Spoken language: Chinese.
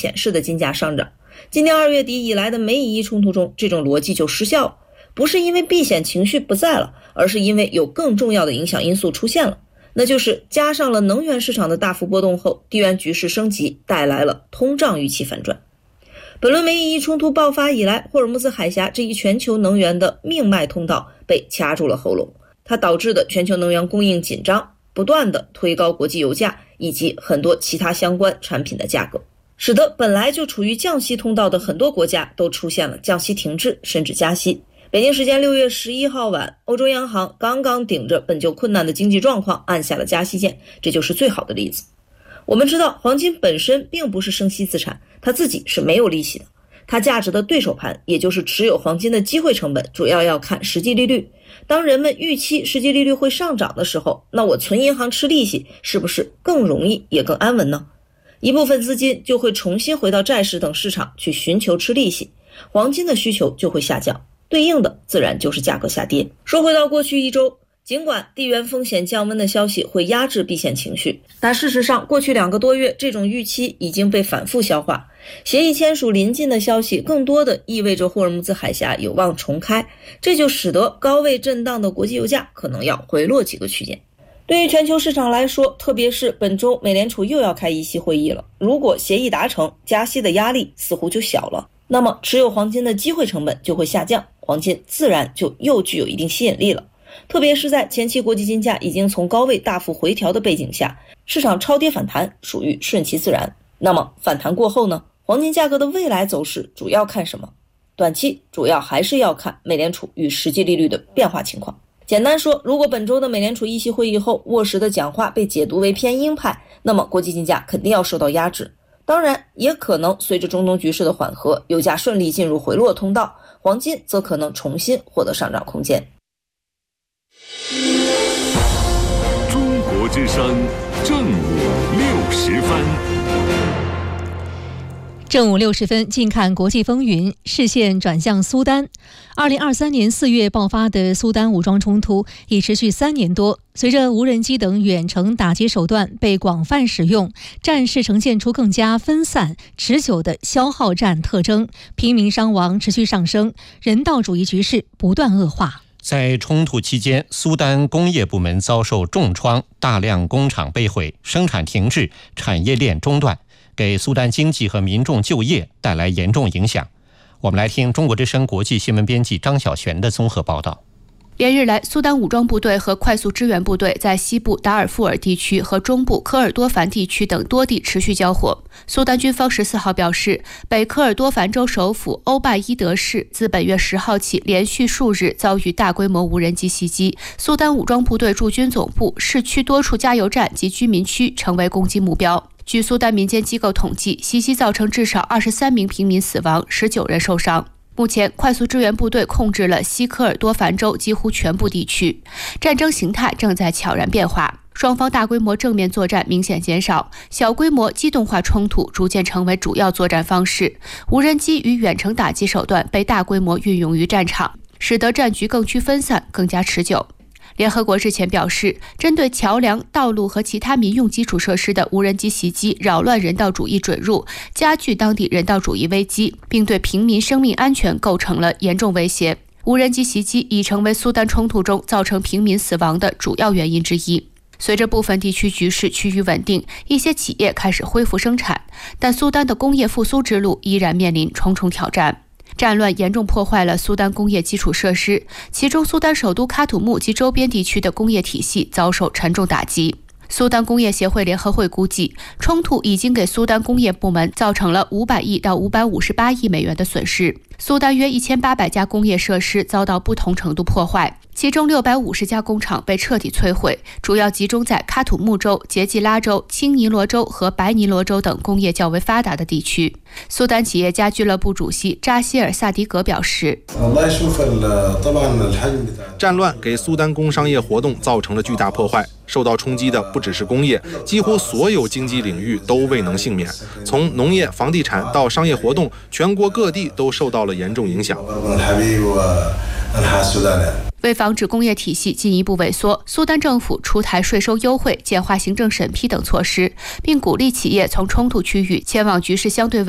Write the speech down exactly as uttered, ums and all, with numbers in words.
显示的金价上涨。今年二月底以来的美以伊冲突中，这种逻辑就失效了，不是因为避险情绪不在了，而是因为有更重要的影响因素出现了，那就是加上了能源市场的大幅波动后，地缘局势升级带来了通胀预期反转。本轮美以伊冲突爆发以来，霍尔木兹海峡这一全球能源的命脉通道被掐住了喉咙，它导致的全球能源供应紧张，不断的推高国际油价以及很多其他相关产品的价格，使得本来就处于降息通道的很多国家都出现了降息停滞甚至加息。北京时间六月十一号晚，欧洲央行刚刚顶着本就困难的经济状况按下了加息键，这就是最好的例子。我们知道黄金本身并不是升息资产，它自己是没有利息的，它价值的对手盘，也就是持有黄金的机会成本，主要要看实际利率。当人们预期实际利率会上涨的时候，那我存银行吃利息是不是更容易也更安稳呢？一部分资金就会重新回到债市等市场去寻求吃利息，黄金的需求就会下降，对应的自然就是价格下跌。说回到过去一周，尽管地缘风险降温的消息会压制避险情绪，但事实上过去两个多月这种预期已经被反复消化。协议签署临近的消息更多的意味着霍尔木兹海峡有望重开，这就使得高位震荡的国际油价可能要回落几个区间。对于全球市场来说，特别是本周美联储又要开议息会议了，如果协议达成，加息的压力似乎就小了，那么持有黄金的机会成本就会下降，黄金自然就又具有一定吸引力了。特别是在前期国际金价已经从高位大幅回调的背景下，市场超跌反弹属于顺其自然。那么反弹过后呢，黄金价格的未来走势主要看什么？短期主要还是要看美联储与实际利率的变化情况。简单说，如果本周的美联储议息会议后沃什的讲话被解读为偏鹰派，那么国际金价肯定要受到压制。当然也可能随着中东局势的缓和，油价顺利进入回落通道，黄金则可能重新获得上涨空间。 中国之声正午六十分。 正午六十分，近看国际风云，视线转向苏丹。二零二三年四月爆发的苏丹武装冲突已持续三年多，随着无人机等远程打击手段被广泛使用，战事呈现出更加分散、持久的消耗战特征，平民伤亡持续上升，人道主义局势不断恶化。 在冲突期间，苏丹工业部门遭受重创，大量工厂被毁，生产停滞，产业链中断，给苏丹经济和民众就业带来严重影响。我们来听中国之声国际新闻编辑张晓璇的综合报道。 连日来，苏丹武装部队和快速支援部队在西部达尔富尔地区和中部科尔多凡地区等多地持续交火。苏丹军方十四号表示，北科尔多凡州首府欧拜伊德市自本月十号起连续数日遭遇大规模无人机袭击，苏丹武装部队驻军总部、市区多处加油站及居民区成为攻击目标。据苏丹民间机构统计，袭击造成至少二十三名平民死亡，十九人受伤。目前，快速支援部队控制了西科尔多凡州几乎全部地区，战争形态正在悄然变化。双方大规模正面作战明显减少，小规模机动化冲突逐渐成为主要作战方式。无人机与远程打击手段被大规模运用于战场，使得战局更趋分散，更加持久。联合国日前表示，针对桥梁、道路和其他民用基础设施的无人机袭击扰乱人道主义准入，加剧当地人道主义危机，并对平民生命安全构成了严重威胁。无人机袭击已成为苏丹冲突中造成平民死亡的主要原因之一。随着部分地区局势趋于稳定，一些企业开始恢复生产，但苏丹的工业复苏之路依然面临重重挑战。战乱严重破坏了苏丹工业基础设施，其中苏丹首都喀土穆及周边地区的工业体系遭受沉重打击。苏丹工业协会联合会估计，冲突已经给苏丹工业部门造成了五百亿到五百五十八亿美元的损失。苏丹约一千八百家工业设施遭到不同程度破坏，其中六百五十家工厂被彻底摧毁，主要集中在喀土穆州、杰季拉州、青尼罗州和白尼罗州等工业较为发达的地区。苏丹企业家俱乐部主席扎希尔萨迪格表示， 战乱给苏丹工商业活动造成了巨大破坏，受到冲击的不只是工业，几乎所有经济领域都未能幸免。从农业、房地产到商业活动，全国各地都受到了严重影响。 为防止工业体系进一步萎缩，苏丹政府出台税收优惠、简化行政审批等措施，并鼓励企业从冲突区域前往局势相对稳